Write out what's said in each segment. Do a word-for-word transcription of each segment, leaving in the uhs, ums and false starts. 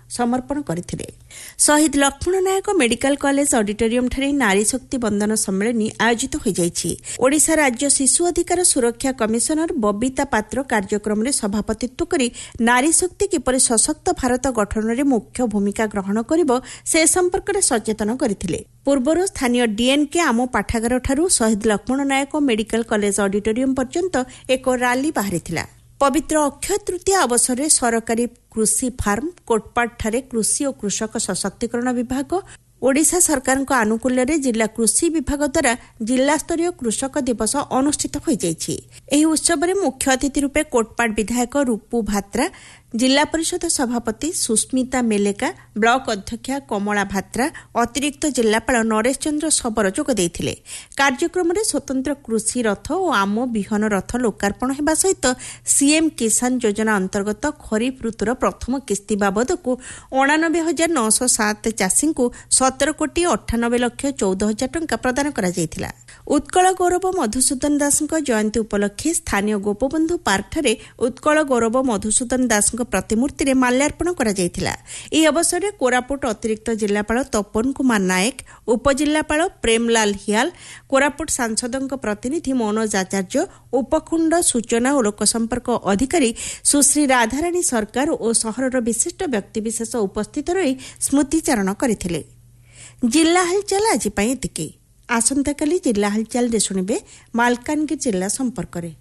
समर्पण करथिले। शहीद लक्ष्मण नायक मेडिकल कॉलेज ऑडिटोरियम ठारे नारी शक्ति बंदन सम्मेलन आयोजित हो जाइछि। ओडिशा राज्य शिशु अधिकार सुरक्षा कमिशनर बबिता पात्र कार्यक्रम रे सभापतित्व करी नारी शक्ति किपरि सशक्त भारत गठन रे मुख्य भूमिका ग्रहण करिवो से संपर्क रे सचेतन करथिले। पूर्वरु स्थानीय डीएनके आमो पाठागार ठारू शहीद लक्ष्मण नायक मेडिकल कॉलेज ऑडिटोरियम पर्यंत एक रैली बाहरिथिला। पवित्र अक्षय तृतीया अवसर में सरकारी कृषि फार्म कोटपाड़ ठारे कृषि और कृषक सशक्तिकरण विभाग ओडिशा सरकार आनुकूल्य रे जिला कृषि विभाग द्वारा जिला स्तरीय कृषक दिवस अनुष्ठित हो जाइछि। एही उत्सव में मुख्य अतिथि रूपे कोटपाड़ विधायक रूपू भात्रा, जिला परिषद सभापति सुस्मिता मेलेका, ब्लॉक अध्यक्षा कमला भात्रा, अतिरिक्त जिलापाल नरेश चंद्र सबर जोग देइथिले। कार्यक्रम में स्वतंत्र कृषि रथ और आम विहन रथ लोकार्पण हेबा सहित सीएम किसान योजना अंतर्गत खरीफ ऋतुर प्रथम किस्ती बाबद को अणानबे हजार नौश सात चाषी को सतर कोटी अठानबे लक्ष चौदह हजार टंका प्रदान करा जायथिला। उत्कल गौरव मधुसूदन दास जयंती उपलक्षे स्थानीय गोपबंधु पार्क ठारे उत्कल गौरव मधुसूदन दास प्रतिमूर्ति रे माल्यार्पण करा जायथिला। एही अवसर में कोरापुट अतिरिक्त जिलापाल तपन कुमार नायक, उपजिलापाल प्रेमलाल हियाल, कोरापुट सांसदों प्रतिनिधि मनोज आचार्य, उपखुंड सूचना और लोकसंपर्क अधिकारी सुश्री राधाराणी सरकार और सहरर विशिष्ट व्यक्तिविशेष उपस्थित रही स्मृतिचारण करथिले। जिला हालचाल आज पई एतिके। आसंताकाली जिला हालचाल रे सुनिबे मालकानगिरी जिला संपर्क रे।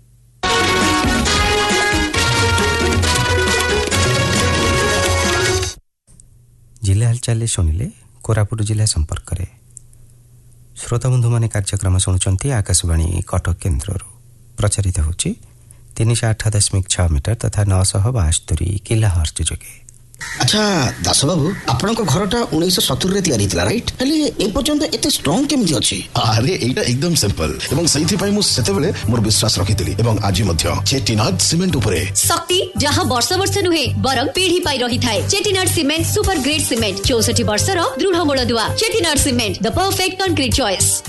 जिला हालचाल शुणिले कोरापुट जिला संपर्क रे। श्रोता बंधु माने कार्यक्रम शुणुचंती आकाशवाणी कटक केन्द्र प्रचारित होची तीन सौ आठ दशमिक छह मीटर तथा नौ सौ बास्तरी किला हर्ज जोगे। अच्छा दास बाबू आपण घरटा उन्नीस सत्तर रे तैयारी थिला राइट हेले ए पर्यंत एते स्ट्रांग केमति अछि? अरे एटा एकदम सिंपल एवं सही पई मु सेते बेले मोर विश्वास रखितली एवं आज मध्य चेटिनाड सीमेंट उपरे शक्ति जहां वर्ष वर्ष नुहे बरं पीढ़ी पाई रही थाए। Chettinad cement super grade cement चौसठ वर्ष रो दृढ़ मूल दुआ। Chettinad cement the perfect concrete choice.